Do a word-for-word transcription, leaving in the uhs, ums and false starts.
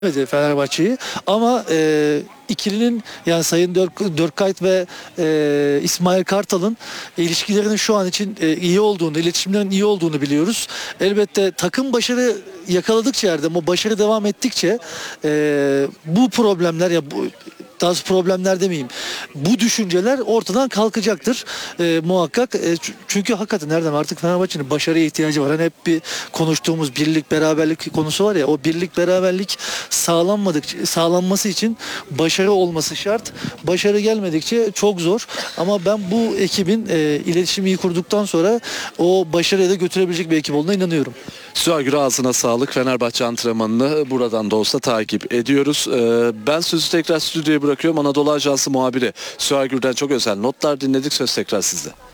Evet, Fenerbahçe'yi ama e, ikilinin yani Sayın Dörk, Dörkkayt ve e, İsmail Kartal'ın ilişkilerinin şu an için e, iyi olduğunu, iletişimlerin iyi olduğunu biliyoruz. Elbette takım başarı yakaladıkça yerde, o başarı devam ettikçe e, bu problemler ya bu daha doğrusu problemler demeyeyim. Bu düşünceler ortadan kalkacaktır e, muhakkak. E, çünkü hakikaten nereden artık Fenerbahçe'nin başarıya ihtiyacı var. Hani hep bir konuştuğumuz birlik beraberlik konusu var ya, o birlik beraberlik sağlanmadıkça sağlanması için başarı olması şart. Başarı gelmedikçe çok zor. Ama ben bu ekibin e, iletişimi iyi kurduktan sonra o başarıya da götürebilecek bir ekip olduğuna inanıyorum. Sühagür, ağzına sağlık. Fenerbahçe antrenmanını buradan da olsa takip ediyoruz. Ee, ben sözü tekrar stüdyoya bırakıyorum. Anadolu Ajansı muhabiri Sühagür'den çok özel notlar dinledik. Söz tekrar sizde.